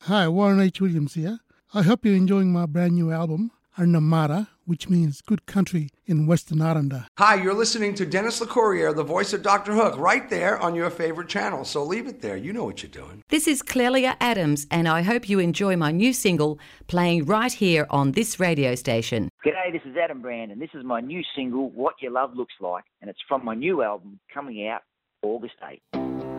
Hi, Warren H. Williams here. I hope you're enjoying my brand new album, Arnamara, which means good country in Western Aranda. Hi, you're listening to Dennis LeCourrier, the voice of Dr. Hook, right there on your favorite channel. So leave it there. You know what you're doing. This is Clelia Adams, and I hope you enjoy my new single playing right here on this radio station. G'day, this is Adam Brand, and this is my new single, What Your Love Looks Like, and it's from my new album coming out August 8th.